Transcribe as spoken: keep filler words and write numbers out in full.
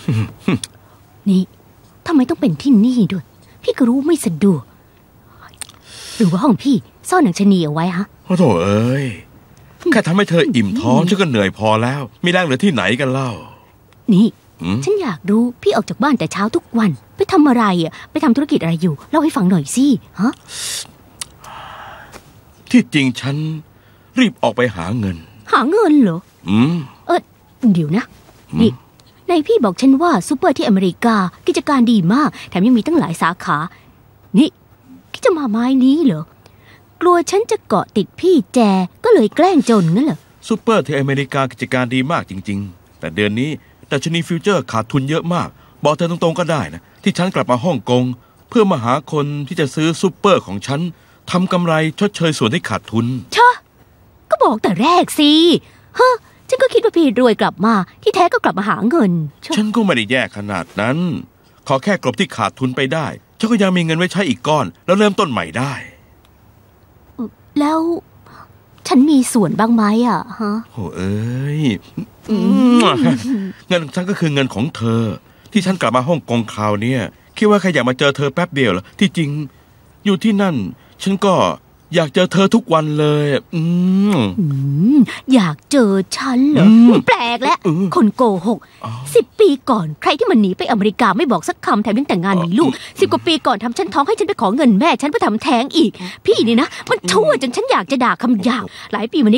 นี่ทำไมต้องเป็นที่นี่ด้วยพี่ก็รู้ไม่สะดวกหรือว่าห้องพี่ซ่อนหนังชะนีเอาไว้ฮะโอ้โถเอ้ยแค่ทำให้เธออิ่มท้องฉันก็เหนื่อยพอแล้วมีแรงเหลือที่ไหนกันเล่านี่ฉันอยากรู้พี่ออกจากบ้านแต่เช้าทุกวันไปทำอะไรอ่ะไปทำธุรกิจอะไรอยู่เล่าให้ฟังหน่อยสิฮะที่จริงฉันรีบออกไปหาเงินหาเงินเหรออืมเออเดี๋ยวนะนี่ในพี่บอกฉันว่าซูเปอร์ที่อเมริกากิจการดีมากแถมยังมีตั้งหลายสาขานี่คิดจะมาไม้นี้เหรอกลัวฉันจะเกาะติดพี่แจก็เลยแกล้งจนงั้นเหรอซูเปอร์ที่อเมริกากิจการดีมากจริงๆแต่เดือนนี้ดัชนีฟิวเจอร์ขาดทุนเยอะมากบอกเธอตรงๆก็ได้นะที่ฉันกลับมาฮ่องกงเพื่อมาหาคนที่จะซื้อซูเปอร์ของฉันทำกำไรชดเชยส่วนที่ขาดทุนชะก็บอกแต่แรกสิฮะฉันก็คิดว่าพี่รวยกลับมาที่แท้ก็กลับมาหาเงินฉันก็ไม่ได้แย่ขนาดนั้นขอแค่กลบที่ขาดทุนไปได้ฉันก็ยังมีเงินไว้ใช้อีกก้อนแล้วเริ่มต้นใหม่ได้แล้วฉันมีส่วนบ้างไหมอ่ะฮะโอ้เอ้ยเงินฉันก็คือเงินของเธอที่ฉันกลับมาฮ่องกงคราวนี้คิดว่าใครอยากมาเจอเธอแป๊บเดียวเหรอที่จริงอยู่ที่นั่นฉันก็อยากเจอเธอทุกวันเลยอืมอยากเจอฉันเหรอแปลกแล้วคนโกหกสิบปีก่อนใครที่มันหนีไปอเมริกาไม่บอกสักคำแถมยังแต่งงานมีลูกสิบกว่าปีก่อนทำฉันท้องให้ฉันไปขอเงินแม่ฉันเพื่อทำแท้งอีกพี่นี่นะมันชั่วจนฉันอยากจะด่าคำหยาบหลายปีมานี้